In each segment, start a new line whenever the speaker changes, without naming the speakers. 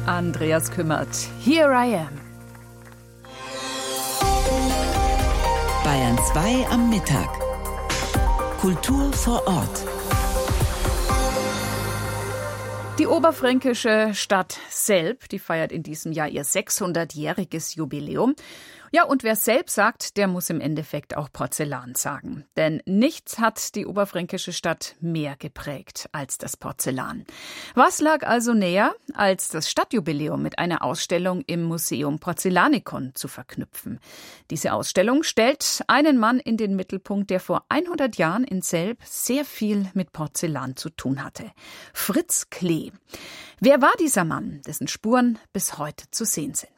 Andreas Kümmert. Here I am.
Bayern 2 am Mittag. Kultur vor Ort.
Die oberfränkische Stadt Selb, die feiert in diesem Jahr ihr 600-jähriges Jubiläum. Ja, und wer Selb sagt, der muss im Endeffekt auch Porzellan sagen. Denn nichts hat die oberfränkische Stadt mehr geprägt als das Porzellan. Was lag also näher, als das Stadtjubiläum mit einer Ausstellung im Museum Porzellanikon zu verknüpfen? Diese Ausstellung stellt einen Mann in den Mittelpunkt, der vor 100 Jahren in Selb sehr viel mit Porzellan zu tun hatte. Fritz Klee. Wer war dieser Mann, dessen Spuren bis heute zu sehen sind?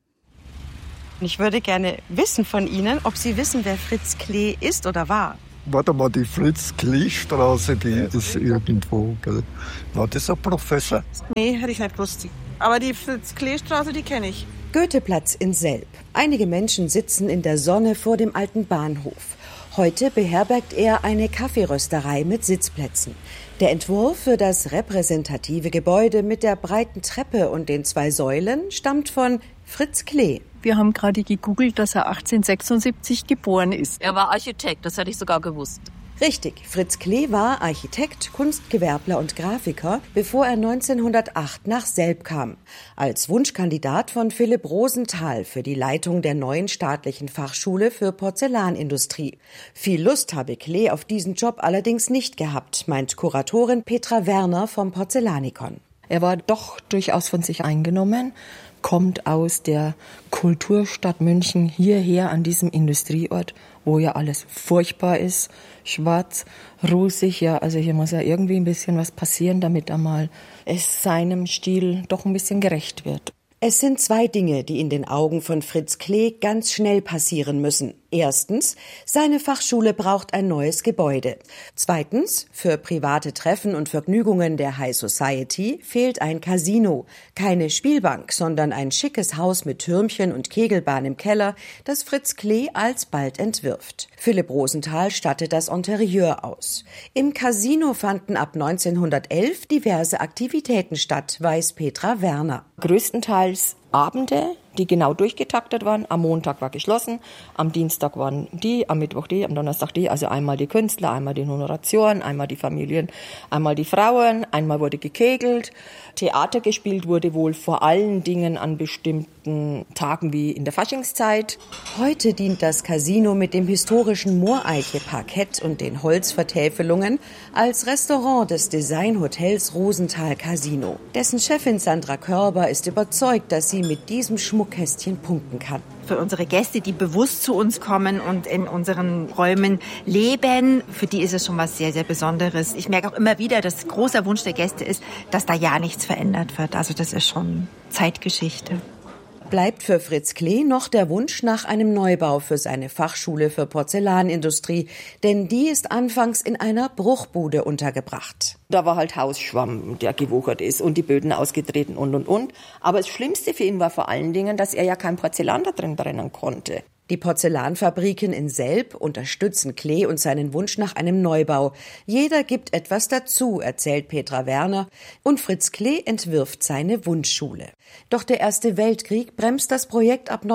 Ich würde gerne wissen von Ihnen, ob Sie wissen, wer Fritz Klee ist oder war.
Warte mal, die Fritz-Klee-Straße, die ist irgendwo, gell? War das ein Professor?
Nee, hätte ich nicht gewusst. Aber die Fritz-Klee-Straße, die kenne ich.
Goetheplatz in Selb. Einige Menschen sitzen in der Sonne vor dem alten Bahnhof. Heute beherbergt er eine Kaffeerösterei mit Sitzplätzen. Der Entwurf für das repräsentative Gebäude mit der breiten Treppe und den 2 Säulen stammt von Fritz Klee.
Wir haben gerade gegoogelt, dass er 1876 geboren ist.
Er war Architekt, das hätte ich sogar gewusst.
Richtig, Fritz Klee war Architekt, Kunstgewerbler und Grafiker, bevor er 1908 nach Selb kam. Als Wunschkandidat von Philipp Rosenthal für die Leitung der neuen staatlichen Fachschule für Porzellanindustrie. Viel Lust habe Klee auf diesen Job allerdings nicht gehabt, meint Kuratorin Petra Werner vom Porzellanikon.
Er war doch durchaus von sich eingenommen, kommt aus der Kulturstadt München hierher an diesem Industrieort, wo ja alles furchtbar ist, schwarz, rußig, ja, also hier muss ja irgendwie ein bisschen was passieren, damit einmal es seinem Stil doch ein bisschen gerecht wird.
Es sind 2 Dinge, die in den Augen von Fritz Klee ganz schnell passieren müssen. Erstens, seine Fachschule braucht ein neues Gebäude. Zweitens, für private Treffen und Vergnügungen der High Society fehlt ein Casino. Keine Spielbank, sondern ein schickes Haus mit Türmchen und Kegelbahn im Keller, das Fritz Klee alsbald entwirft. Philipp Rosenthal stattet das Interieur aus. Im Casino fanden ab 1911 diverse Aktivitäten statt, weiß Petra Werner.
Größtenteils Abende, die genau durchgetaktet waren. Am Montag war geschlossen, am Dienstag waren die, am Mittwoch die, am Donnerstag die. Also einmal die Künstler, einmal die Honoratioren, einmal die Familien, einmal die Frauen. Einmal wurde gekegelt. Theater gespielt wurde wohl vor allen Dingen an bestimmten Tagen wie in der Faschingszeit.
Heute dient das Casino mit dem historischen Mooreiche-Parkett und den Holzvertäfelungen als Restaurant des Designhotels Rosenthal Casino. Dessen Chefin Sandra Körber ist überzeugt, dass sie mit diesem Schmuckkästchen punkten kann.
Für unsere Gäste, die bewusst zu uns kommen und in unseren Räumen leben, für die ist es schon was sehr, sehr Besonderes. Ich merke auch immer wieder, dass großer Wunsch der Gäste ist, dass da ja nichts verändert wird. Also das ist schon Zeitgeschichte.
Bleibt für Fritz Klee noch der Wunsch nach einem Neubau für seine Fachschule für Porzellanindustrie, denn die ist anfangs in einer Bruchbude untergebracht.
Da war halt Hausschwamm, der gewuchert ist und die Böden ausgetreten und. Aber das Schlimmste für ihn war vor allen Dingen, dass er ja kein Porzellan da drin brennen konnte.
Die Porzellanfabriken in Selb unterstützen Klee und seinen Wunsch nach einem Neubau. Jeder gibt etwas dazu, erzählt Petra Werner, und Fritz Klee entwirft seine Wunschschule. Doch der Erste Weltkrieg bremst das Projekt ab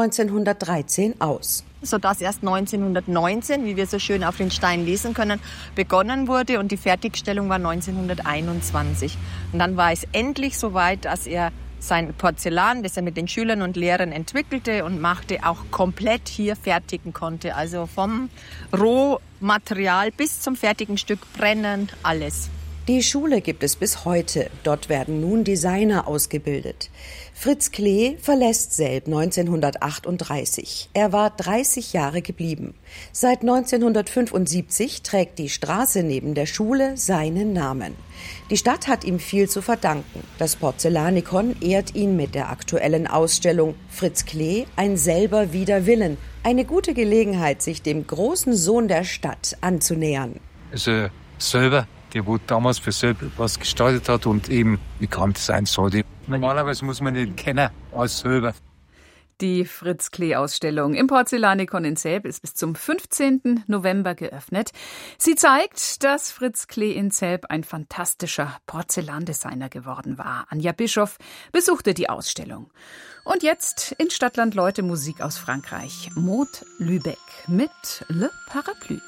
1913 aus.
Sodass erst 1919, wie wir so schön auf den Steinen lesen können, begonnen wurde und die Fertigstellung war 1921. Und dann war es endlich soweit, dass er sein Porzellan, das er mit den Schülern und Lehrern entwickelte und machte, auch komplett hier fertigen konnte. Also vom Rohmaterial bis zum fertigen Stück brennen, alles.
Die Schule gibt es bis heute. Dort werden nun Designer ausgebildet. Fritz Klee verlässt Selb 1938. Er war 30 Jahre geblieben. Seit 1975 trägt die Straße neben der Schule seinen Namen. Die Stadt hat ihm viel zu verdanken. Das Porzellanikon ehrt ihn mit der aktuellen Ausstellung Fritz Klee, ein Selber wider Willen. Eine gute Gelegenheit, sich dem großen Sohn der Stadt anzunähern.
Also selber, der wo damals für Selb was gestaltet hat und eben bekannt sein sollte. Normalerweise muss man den kennen als selber.
Die Fritz-Klee-Ausstellung im Porzellanikon in Zelb ist bis zum 15. November geöffnet. Sie zeigt, dass Fritz Klee in Zelb ein fantastischer Porzellandesigner geworden war. Anja Bischoff besuchte die Ausstellung. Und jetzt in Stadtland Leute Musik aus Frankreich. Maud Lübeck mit Le Parapluie.